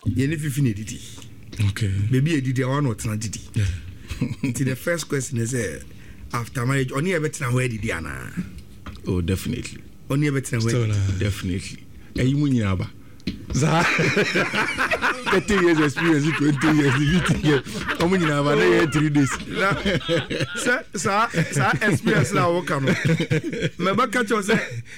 Yeni fifi didi. Okay. Baby didi one not na didi. The first question is after marriage only ever tina where didi ana. Oh, definitely. Only ever tina where. Definitely. And you mean yaba? 30 years experience, 20 years, 50 years. How many have 3 days? Sir, experience now work on. My back catch was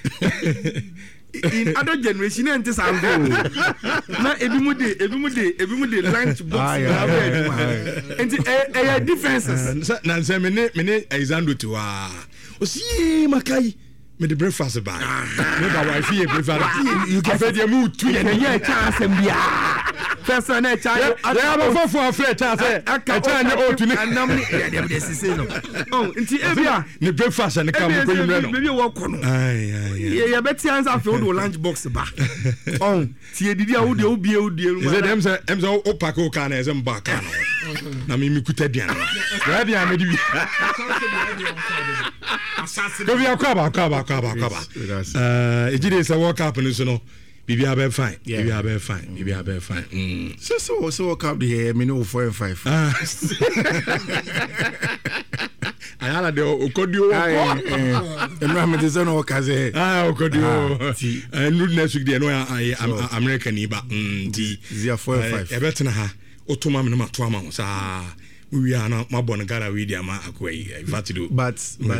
in other generation and this I'm going. Now every lunch box. And differences. Nancy, many example to see Makai. Me the breakfast bar. Me the wife here breakfast. You can say you move to yeah chance and be first one chance. Yeah, but for a fair chance. I tell you all to me. And now this is no. Oh, into every the breakfast and the camera. Maybe walk on. Yeah, better answer for the lunch box bar. Oh, see did you how they be. Is it them say opako can as em back. Na me kuta dia. Where dia me di. Go via kwaba. Ejide say work up no so no. Bibi abe fine. Bibi abe fine. So work up the me no 4 and 5. Ayala de okodio. Enwa me say no work as okodio. And next week there no American iba. Zia 4 and 5. E betena ha. Otoma me no matoma sa. We are not my born gara we dia ma akwai vatido. But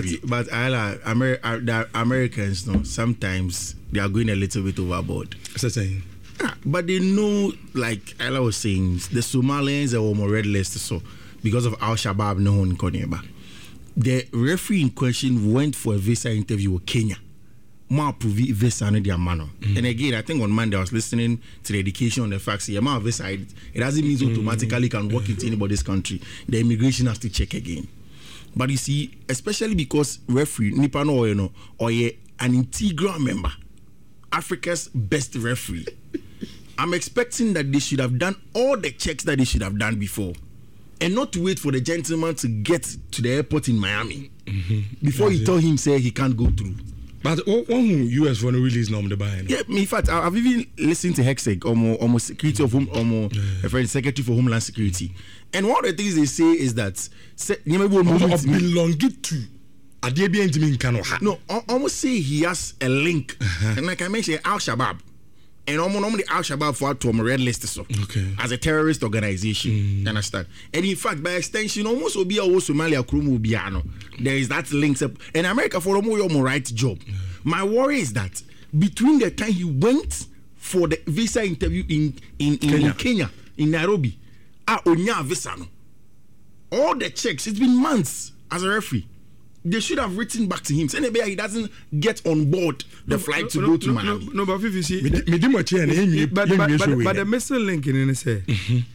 the Americans no sometimes they are going a little bit overboard. Saying. But they know, like Ella was saying, the Somalians are on red list so because of Al Shabaab no one Koneba. The referee in question went for a visa interview with Kenya. More approve visa no their manner. And again, I think on Monday I was listening to the education on the facts. The amount of visa it doesn't mean automatically can walk into anybody's country. The immigration has to check again. But you see, especially because referee Nipano or an integral member, Africa's best referee. I'm expecting that they should have done all the checks that they should have done before. And not to wait for the gentleman to get to the airport in Miami before he told him say he can't go through. But one US for no release no the buy. Yeah, in fact, I've even listened to Hexeg, almost Secretary of Home, a friend Secretary for Homeland Security, and one of the things they say is that belong to. No, almost say he has a link, and like I mentioned, Al Shabaab. And normally Al Shabaab for to red list so as a terrorist organization. You understand? And in fact, by extension, almost Obia Somalia Krumu Biano. There is that links up. And America for your right job. My worry is that between the time he went for the visa interview in Kenya, in Nairobi, Onya visa no. All the checks, it's been months as a referee. They should have written back to him. Saying he doesn't get on board the flight to go to Miami. No, but if you see, but the missing link in it say,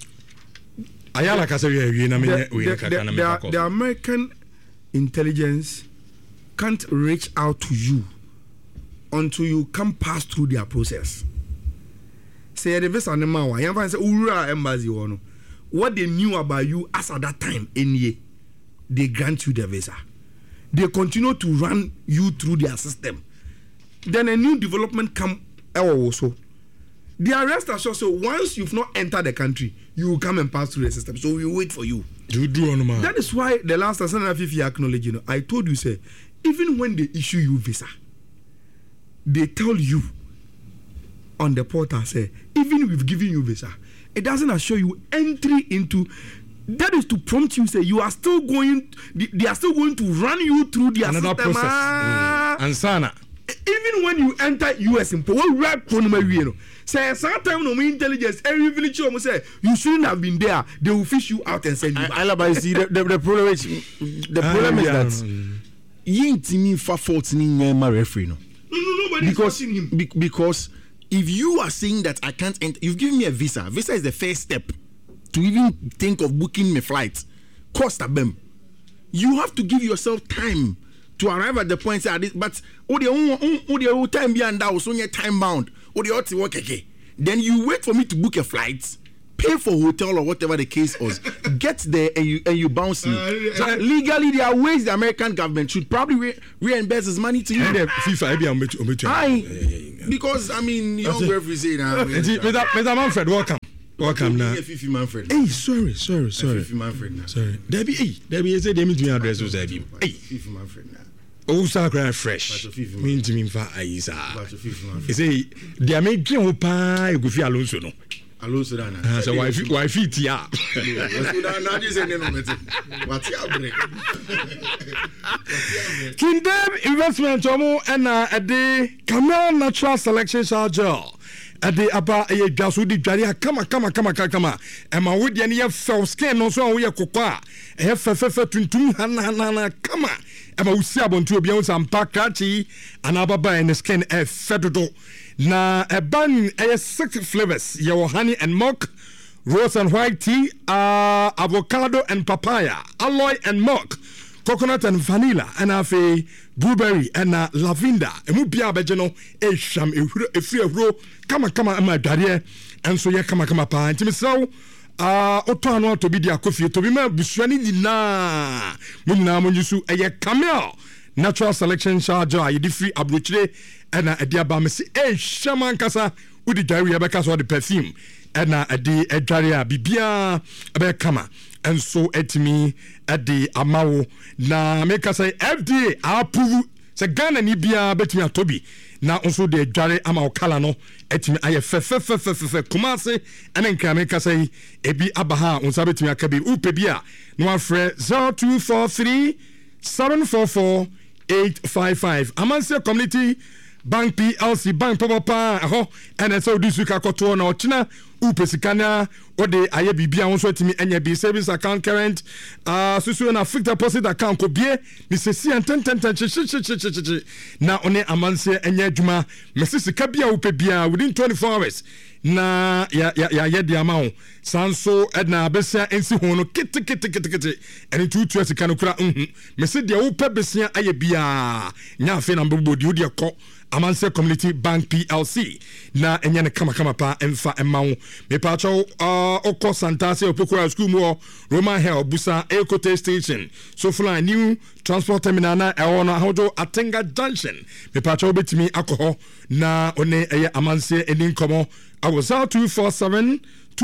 the American intelligence can't reach out to you until you come pass through their process. Say the visa ne ma wa. Yan say ura embassy wono. What they knew about you as at that time, they grant you the visa. They continue to run you through their system. Then a new development come also. The arrest assured so once you've not entered the country, you will come and pass through the system. So we wait for you. That is why the last time I acknowledge, I told you, say, even when they issue you visa, they tell you on the portal, say, even we've given you visa, it doesn't assure you entry into. That is to prompt you, say you are still going. They are still going to run you through their another system. Process. Ansana. Even when you enter US in power, say sometimes no intelligence. Every village almost say you shouldn't have been there. They will fish you out and send you back. I see the problem is that you intimi for fault in my referee no. Nobody forcing him because if you are saying that I can't enter, you've given me a visa. Visa is the first step. To even think of booking my flight, cost a bem. You have to give yourself time to arrive at the point. But the time beyond that was only time bound. Then you wait for me to book a flight, pay for hotel or whatever the case was, get there and you bounce me. So legally, there are ways the American government should probably reimburse his money to you. Because I mean, young referee say now. Mr. Manfred, welcome. Welcome now. Fifi Manfred. Hey, sorry. Fifi Manfred now. Sorry. Debbie, you say they mean to address us. Hey, Fifi Manfred now. Oh, sacred fresh. Mean to me for Isa. You say they are making you pie. Go for Alonso no. Alonso dana. So why fit ya? Kindem investment omo na ade Camel natural selection gel. Ade aba e dwaso di dware kama ema wo de ne ye fel skin no so wo ye kokwa e fe tuntum hanana kama ema wo si abonto obi an sampa krachi anababa en skin e fedodo na a ban 6 flavors your honey and milk, rose and white tea, avocado and papaya, aloe and milk, coconut and vanilla, and have a blueberry and lavender. And we be abejeno a sham a free ro kama my daddy and so ye kama pa and me so oto to be dia coffee to be me busuani na munna munjusu eye Camel natural selection charger ye di free abrochire ena ediaba me se shaman kasa udi dairy abeka so the perfume ena edi edware a bibia abeka and so etimi edi amawo na make say FDA approve se Ghana ni bia betimi atobi na onso de edware ama okala no etimi aye fe kumase ena nka make say ebi abaha onsa betimi akabi upe bia no afre 0243 744 855 Amansia Community Bank PLC Bank Papa ho and so this week akoto na ochina upesikana ode aye bibia won so timi enya bi savings account current susu na fixed deposit account ko bie ni sesi anten na one Amansia enya adwuma mesisi ka bia upe bia within 24 hours na ya de amount sanso edna besia ensi ho no kit eni tutu asika no kura mesi de upe besia aye bia nya afi na mbobodi odi ekọ Amansia Community Bank PLC na enye ne kama pa emfa emawo me pa cho okọ Santase opokura school mo Roman Hell Busa Ekote Station so fly new transport terminal na ewono ahodo Atenga Junction me pa cho betimi akọ na one eye Amansia eni nkomo awo 247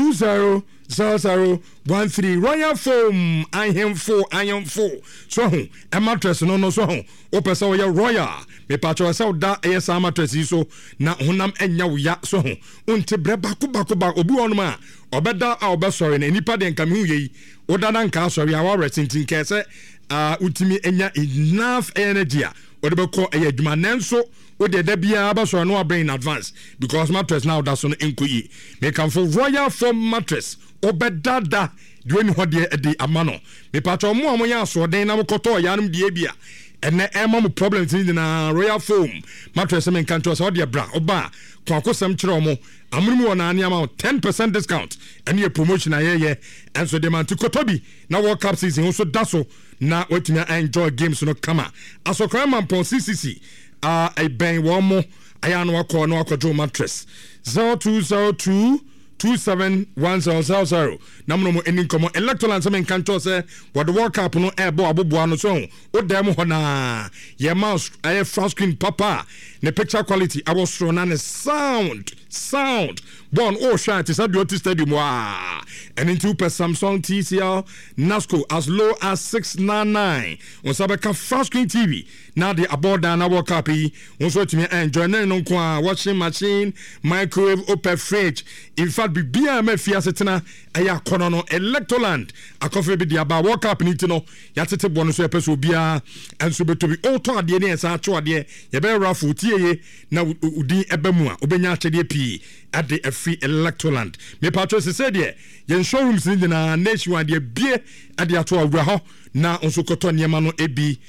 200013 Royal Foam iron 4 so ho e mattress no so ho o pesa o ya Royal me patcho se o da e sa mattress so na honam enya wo ya so ho unte bre bako obi wonu a obeda a obesori na nipa de nka me hu yi o da na nka sori a wa retintin ke se utimi enya enough energy a o de be ko e adwuma nanso o de bia abasoro no abring in advance because mattress now that's on enkoyi me can for Royal Foam mattress obedada dueni hode e de amano me patcho mo amoya so den na mokoto yanum de bia ene ema mo problems in na Royal Foam mattress me kan to so de bra oba kwakosam kire mo amunmu wona ania ma 10% discount ene a promotion ayeye and so de man to kotobi na World Cup season so daso na wetina enjoy games no kama asokran man pon CCC a ben one more ayano akọ no akọjo mattress 0202 271000 namno mo eni komo electoral semen kanto se what the World Cup no ebo abobo ano so o dem ho na ye mouse aye front screen papa ne picture quality I was thrown and sound born shine is at the stadium and into Samsung TCL Nasco as low as 699 on sabeka front screen TV now the aboard and our copy on so to me enjoy no kwa washing machine microwave open fridge in fact be BMF setena aya kono no Electroland akofe bi dia ba World Cup ni no yatete bono so epeso bia enso beto bi oto ade ne esa acho ade ye be rafu tie na udi ebamu a obenya achede pi ade free Electroland me patro se said ye showrooms ni na nationwide ye bie ade ato awura ho na onso koto niema no ebi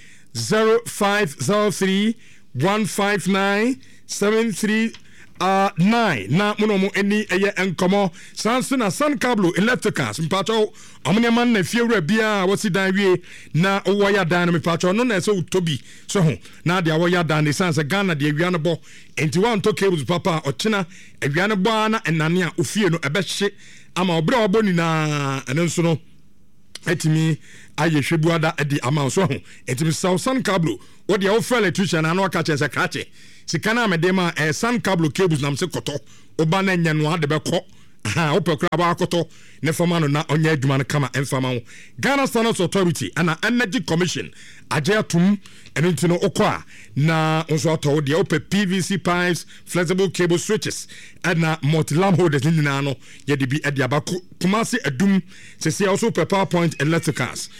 0503 159 73 9 na mono eni eye enkomo sansuna san cablo electricals mpacho amune man na fiewura bia wasi dan wie na owoya dan me pacho no na so utobi so ho na dia woya dan ne sanse Ghana de awia no bo enti wan to cables papa ochina awia no bo na enane a ofie no ebehye ama obra oboni na enenso no etimi aye hwebuada edi ama so ho etimi san cablo wo de wo fele electrician na no ka chese krache sikana medema san cable cables nam se koto oba na nya no ade be ko opekra ba akoto ne fama no na onya adwuma no kama emfama ho Ghana Standards Authority and Energy Commission agya tum eno ntino okwa na onso ato de ope PVC pipes, flexible cable switches and multi-lamp holders ni na no ye de bi ade aba Kumasi adum se also per PowerPoint electricals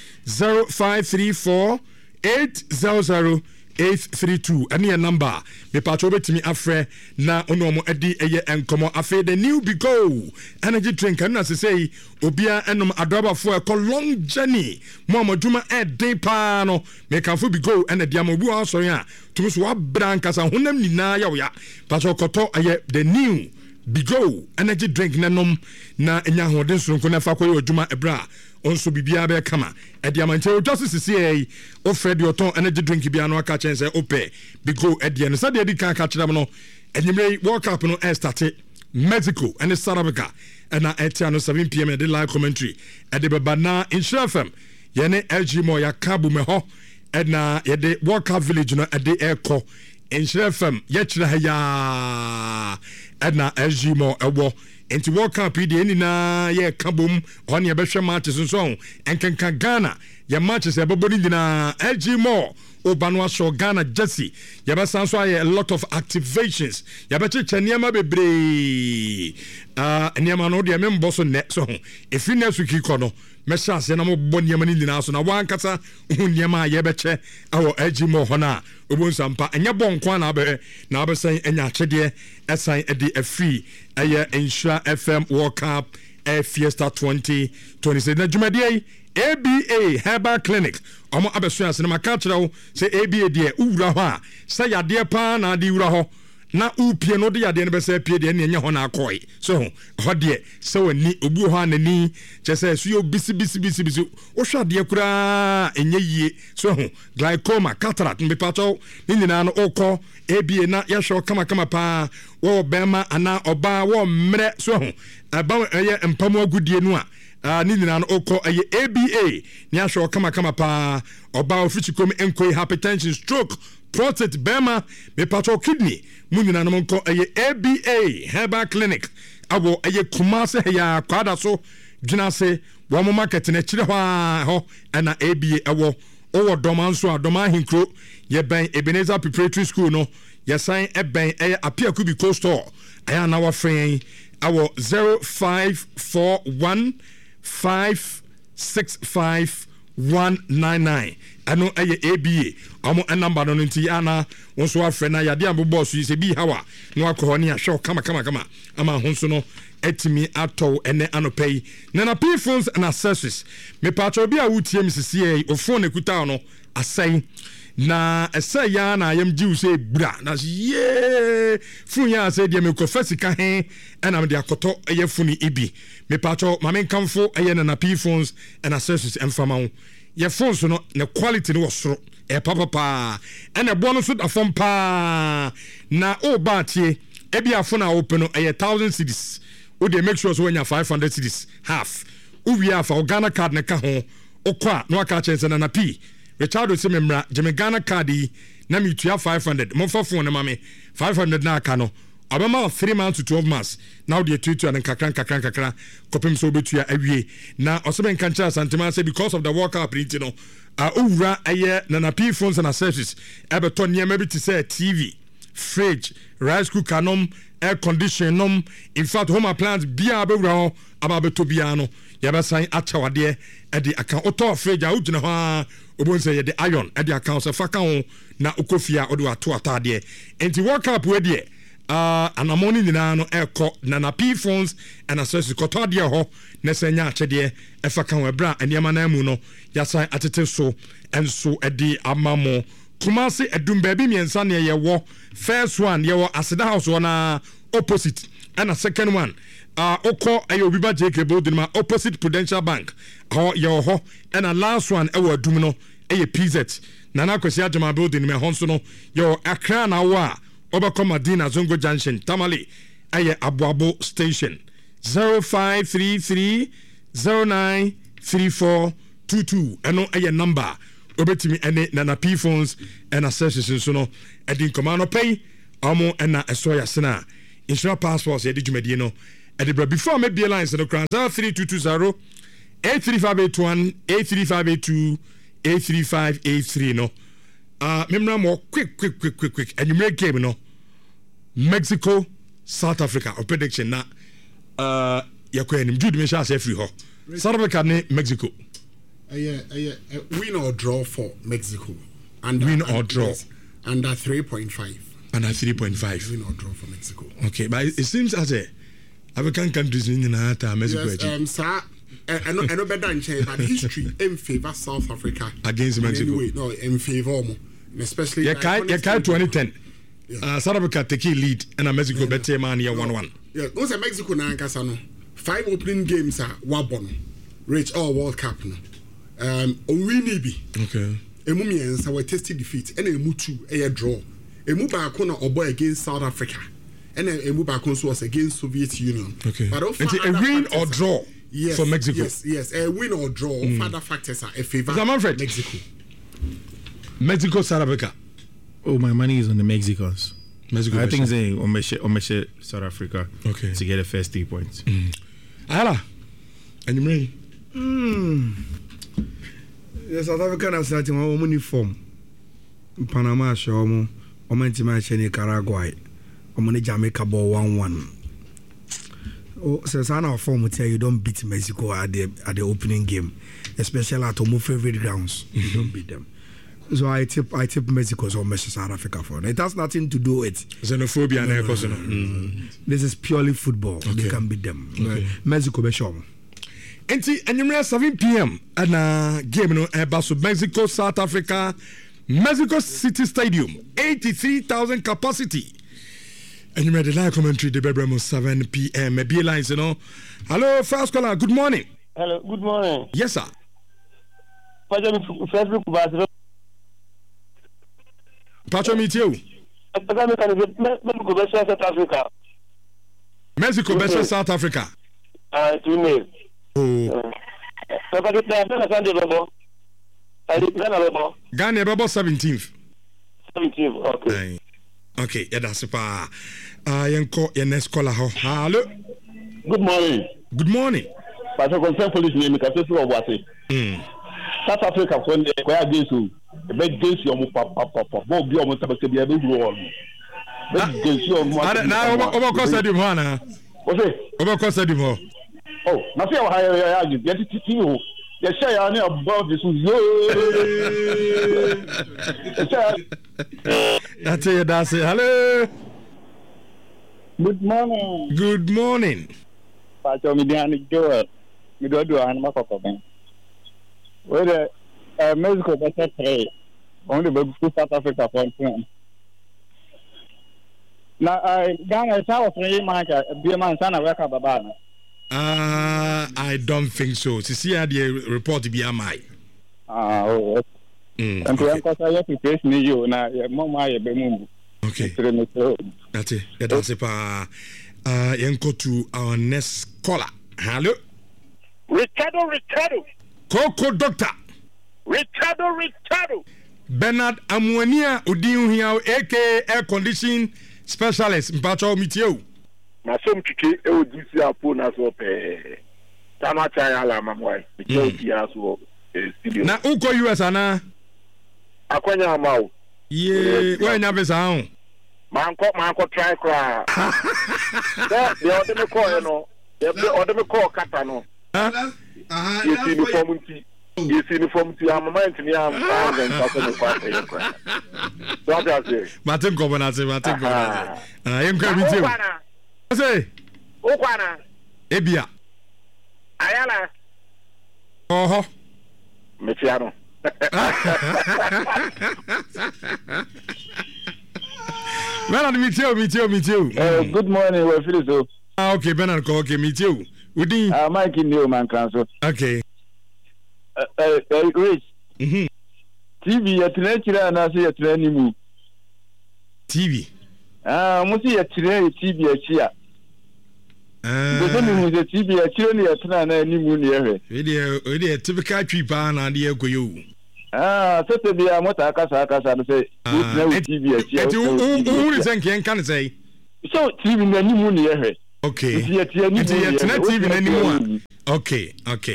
0534 800 832 any number me patcho betimi afre na ono mo edi eye enkomo afe the new Bigo energy drink na say obia enom adoba fo e long journey mo amaduma e den pa no me kan fo Bigo ena dia mo bu aso ya tumi so abranka sa honam nyina ya patcho koto eye the new Bigo energy drink nanom na enya hoden sonko na fa koyo adwuma ebra onso bibia be kama ediamante o just see o Fred Oton energy drink bia no aka chen say ope Bigo edie no say de kan ka kire no enyimre World Cup no start Mexico and South Africa and na etia no 7 pm the live commentary at the bana in FM yene LG mo ya kabu me ho and na ye the World Cup village no at the airco in FM ye kire ya and na LG mo ewo enti World Cup de ni na ye kabom on ye behwe matches so enkenka Ghana ye matches e bobodi dina LG more Obanwa show Ghana Jesse ye be sanso a lot of activations ye be cheche niam bebre niam no de membo so ne so if you next week kono me chance na mo bo niam ni dina so na wan kasa niam a ye be che awo LG more hona obonsampa enya bonkwa na be sen enya chede esan edi afri eye Insura FM World Cup Fiesta 2026 na jumadi ABA Herbal Clinic omo abeso ase na maka kire say ABA de uwura ho a say yade pa na de uwura ho na upie no de yade no be say pie de na enya ho na akoi so ho de say wani obu ho anani che say su yo bisi o hwa de kura enye yie so glaucoma cataract mbe pato ni nyina no okọ ABA na ya hwe kama pa wo bema ana oba wo mre so aba eye mpamu agudie no a ni nyina no okọ eye ABA ni ahwe kama pa oba ofichikom enkoi hypertension stroke prostate bema me pato kidney mu nyina no nko eye ABA Herbal Clinic abo eye Kumase ya kwada so dwinase wo mo market na kire ho na ABA ewo owo domanso adoma hinkro ye ben Ebenezer Preparatory School no ye sign ben apia kubi coastal aya na wa friend awo 0541 565 199 ano eye ABA amo number no nti ana wonso afre na yade ambo so se bi hawa no akọ ne ahwe kama ama honso no etimi ato ene anopei na P phones and accessories me patro bi a wutie msisi o phone ekuta no asai na esai ya na yam jiu se bra na ye fun ya se de me ko fasika he na me de akoto eye funi ibi me patro ma men kamfo eye na P phones and accessories emfama ye phones no ne quality no wosoro papa and a bonus da fom pa na o ba tie e bia phone a open no 1000 cedis o dey make sure so when you 500 cedis half o wi afa Ghana card ne ka ho o kwa no aka chense na P Richard se memra Jimmy Ghana card na me tua 500 mo fa phone na me 500 na aka no abama 3 months to 12 months now the tutu and kakran kopim so betua awie na oseben kancha santima say because of the World Cup print no owura aye na P phones and accessories ebeton niam bi to say TV fridge rice cooker air conditioner in fact home appliance bia bewura ababeto bia no yabasan achawade e di account auto fridge a ugina ho obon say the iron e di account se faka ho na okofia odo ato atade enti World Cup we die anamoni nyina no eko na P phones and accessories kotode ho na senya achede e faka ho ebra eniema na mu no yasan atete so enso e di amamo Kumasi edum baby miensa ne ye wo first one ye wo Aseda House na opposite and a second one oko ayo obi ba JK building ma opposite Prudential Bank ho ye ho and a last one e wo adum no e PZ Nana Kwesi Ajama building me honso no ye Accra na wa obako Madina Zongo Junction Tamale aye Abuabo station 0533 093422 eno aye number obetimi ene na P phones and accessories so no edin command pay amo na esoya sena insura passports ye di dwumadi no before me be lines no crown 3220 83581 83582 83583 no. Memra more quick. And you make game no. Mexico, South Africa or prediction na yakwen Jude Mesha say free ho. South Africa ne Mexico. Win or draw for Mexico. Win or draw. Yes, under 3.5. Under 3.5. Win or draw for Mexico. Okay, but it seems as a African countries in Mexico. Yes, sir. I know better than China, but history in favor South Africa against Mexico. Anyway, no, in favor, especially. Yakai 2010. South Africa take lead and Mexico better man here 1-1. Yeah, also Mexico na Casano. 5 opening games are Wabon, reach all World Cup. Owinibi. Okay. Emumians were tasty defeat, and Emutu a draw. Emuba Kona Obo against South Africa, and Emuba was against Soviet Union. Okay. But a win or draw for Mexico. Yes, a win or draw. Other factors are a favor Mexico. Mexico, South Africa. Oh, my money is on the Mexicans. Mexico. I think they Omeshe South Africa. Okay. To get the first 3 points. Ayala. And you mean? The South African are starting one uniform. Panama show mo. Omentima che Nicaragua. Omoni Jamaica ball 1-1. Oh, says I know form will tell you don't beat Mexico at the opening game, especially at my favorite grounds. You don't beat them. So I tip Mexico or South Africa for it. It has nothing to do with xenophobia. This is purely football. Okay. They can beat them. Okay. Mexico be sure. Enti enyumre 7 p.m. and game no Basso Mexico South Africa Mexico City Stadium 83,000 capacity. Enyumre the live commentary the Bebremo 7 p.m. Be lines Hello first caller, good morning. Hello, good morning. Yes sir. Pacho meet you. Mexico versus South Africa. Oh. Ghana about 17th. 17th, okay. Okay, yeah, that's pa. Yanko, your next caller. Hello. Good morning. Good morning. Pacho concern police name because it's what South Africa when they go against you. The big games you papa. Bob you almost have to be a big wall. Now, over cost of Hana. What's it? Over cost of him. Oh, nothing higher. You get it to you. They say I know about this. That's it. Hello. Good morning. Good morning. Pacho Midiani Joel. We do an Makoko. Whether Mexico better play only by South Africa for instance. Now, Ghana is our free market. Be a man, son of Wakababana. I don't think so. See, I the report to be a my. And to emphasize to face me, you now, Mama, okay. That's it. That's it. Yanko to our next caller. Hello. Ricardo. Coco Doctor. Ricardo. Bernard Amwania Udin here, aka air condition specialist. Mpacho mitio. Na some kike e odisi apo na so pe. Tama chayala mamwai. Because aso studio. Na uko US ana? Akwanya amawo. Ye, where nya besa ho? Manko try cry. The other me call no. The other me call kata no. You see the form to our mind to me. I'm talking about it. Martin Covenant. I am coming to you. I say, Okwana. Ebia. Ayala. Oh, Michiano. Bernard, meet you. Good morning, we're finished. Okay, Bernard, okay, meet you. Udi. Mike in you, man, cancel. Okay. Rich. TV at Nature and I see a training. TV. Musi a TV a chia. The same with the TV a chili at Nana and Nimu near. Really a typical trip and the Equio. Saturday, I'm what I can say. TV a chia. Who is and can say? So TV and Nimu near. Okay. It's not even anymore. Okay.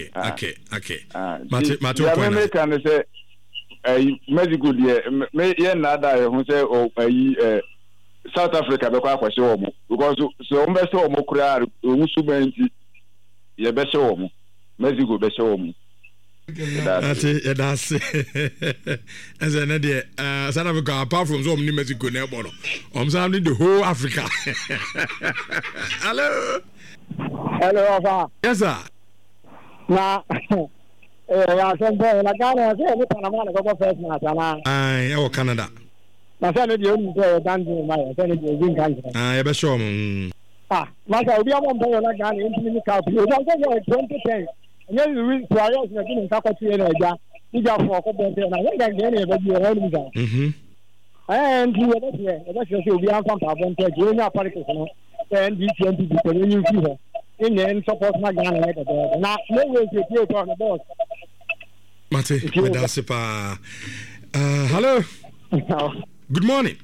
Mato point. Mexico me yen nada who say South Africa be kwa kwase omo because so mbe se omo kura omusubenti ye be se omo Mexico be se omo. That's as another South Africa apart from some in Mexico neighbor. Sounding the whole Africa. Hello, Alpha. Yes, sir. Na ya sembe na Ghana se ni Panama na go first na sana. I Canada. Na se ni o mu se dan di ma ya se ni o win kan. Ya be sure masa obi amon bo na Ghana ntimi ka o ja se 2010. Nye Luis Suarez na kini nka kwati na eja. Ija fo ko bo na ya ga Ghana e ba bi o ha ni ga. And you were there. That's just obi amfam pa bon te je nya parike no. And the TNT bi ko ni fi ho. In the end support na Ghana na da. Na no way to play for the boss. Mate, that's pa. Hello. Good morning.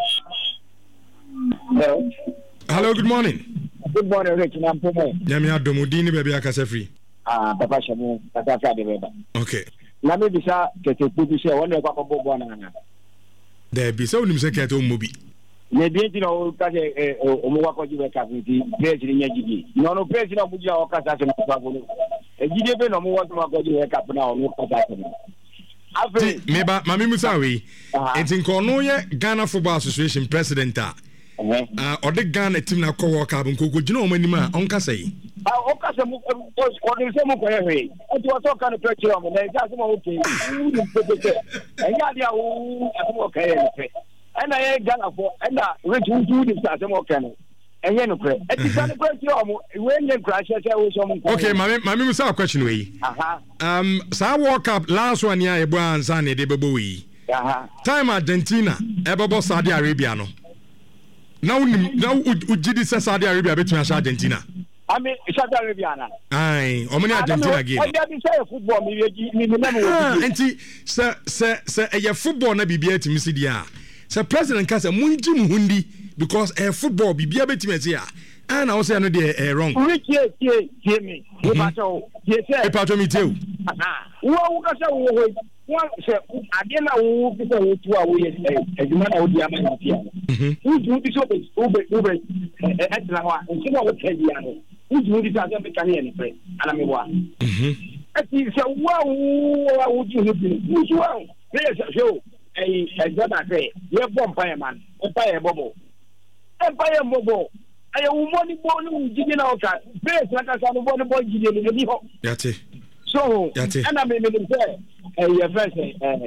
Hello, good morning. Good morning, Rich. I'm Pomo. Yami Adomudini baby akase free. Papa Shamu, Papa Fadi. Okay. Na me bisa kete putu se wona kwa bobo bwana na. There be so nim se kete omobi. Ne bi enti no ka se omo kwa jiwe ka nti page ni nyagigi. No page na buji a okasa se na kwa bono. Ejide be no mo wa kwa jiwe ka na ono kasa se. Afi meba mami musawe. Enti nkono ye Ghana Football Association president a. Ode Ghana team na ko work up nkoko gina o manim a onka sei. Okasa mu ko ni se mu ko ye. Enti wa so kan page o mo na ja se mo okay. Eya dia wo mo kai ne. Ena ye Ghana for ena rich who do sa se mo kai no. Enye no kre. Enti kan page o mo we nye crash se wo so mo. Okay, mami musa question we. Sa work up last one ya ebo ansa na de bebo we. Time Argentina ebebo Saudi Arabia no. Now ujidi se Saudi Arabia between Argentina. I mean Saudi Arabia na. Aye, o many Argentina game. I dey say football me name. Enti se e football na bibia timi si dia. Se president ka se munji muhundi because football bibia betimi se ya. And I was saying no dey wrong. Hear me. You pato. You say. E pato mi teu. Wo ka se wo one say ade na wo bi se wo tu a wo ye eduma na wo di ama na tia. Uju bi so ube etra wa nti na wo ka dia no. Uju bi sa se be kan ye ni pre ana me wa. Ati se wo ji no bi. Uju wa. Be se show Jota say ye bomb fire man. Empire bobo. Empire bobo. Aye umoni bonu jide na oka. Base na ka sa no bonu bo jide ni bi ho. Yate. So, and I mean, your first,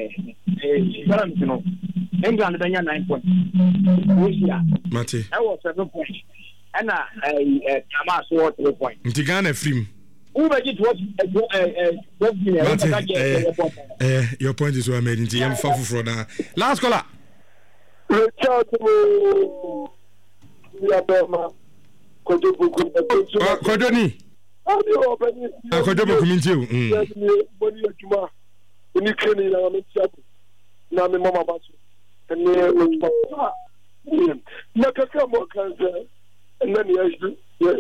England, 9 points. Russia, Mate, I was 7 points. And Kamas was 3 points. Tigana film. Who made it was your point is well made. Into Fafu for now. Last caller. Kodoni. Akodobo community boni adwuma oni kreni na me tia na me mama baso ene otuma na kaka mo kanza na ni azu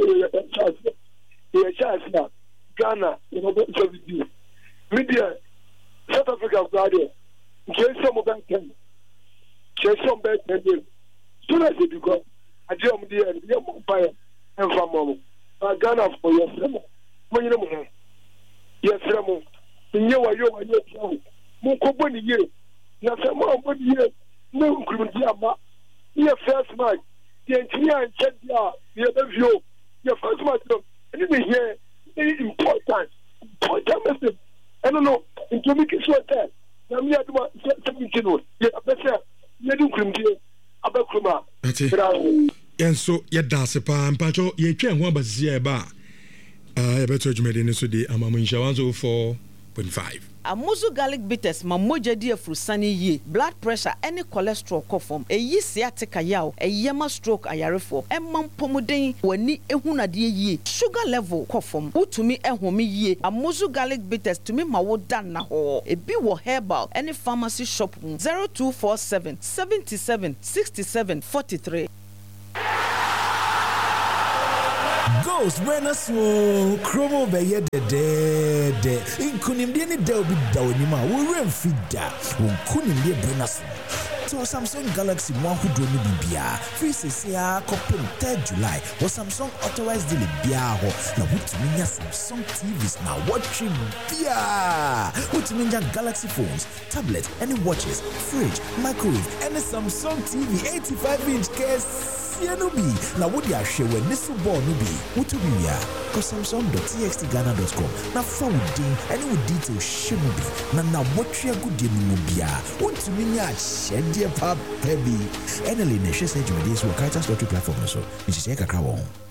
ya chance na Ghana you know so video media South Africa brother nkeso mo ban ken nkeso mo ban ken so na se because aje mo dey e mo fire en famo Ghana for your friend. When you know, yes, Ramo. In your way, you Mukoboni ye. Nasamo, but ye, no Grundiama. Your first match, the engineer and check the other view. Your first match, and it is here important. Important. I don't know. Into making sure that. Now, me, I do 17 years. Yeah, better. You do Grundia. Abakruma. And so, yet, that's a palm patcho. Ye can't want but see a bar. I better you made in so the Amamunsha 104.5. Amuzu garlic bitters ma moja dia frusani ye blood pressure any cholesterol kofom eyi sciatica yaw eyema stroke ayarefo emam pomuden wani ehunade ye sugar level kofom utumi ehome ye Amuzu garlic bitters tumi ma wo dan na ho ebi wo herbal any pharmacy shop 0247 77 67 43. Ghost Renaissance Chromo Baye de Inkunimdia ni Delby Dawnima, we ran fida, Unkunimdia Brenasu. So Samsung Galaxy Mwahudo ni bibia. Free CCA Kopim 3rd July. Was Samsung authorized the Biaho. Na Wutiminya Samsung TVs na watching Bia. Wutiminya Galaxy phones, tablets, and watches, fridge, microwave, and a Samsung TV 85-inch case. Nubi. Na wodi ahwe we nisu ball nubi. Wutubia. Ko samsung.txtghana.com. Na founding any with details shemubi. Na watchia good mu bia. Wutuminya shedie pa pebi. Enely ne hwese jumedis wo Kaitas Lottery platform so. Nchise kakra won.